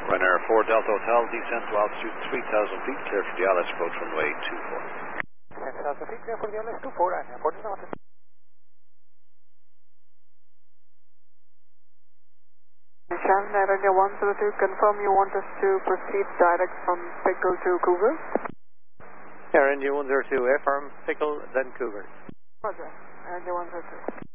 Ryanair 4 Delta Hotel, descent to altitude 3,000 feet, clear for the ILS approach runway 24. 10,000 feet, clear for the ILS 24, and airport is not. Shan, Air India 102, confirm you want us to proceed direct from Pickle to Cougar? Air India 102, affirm, Pickle, then Cougar. Roger, Air India 102.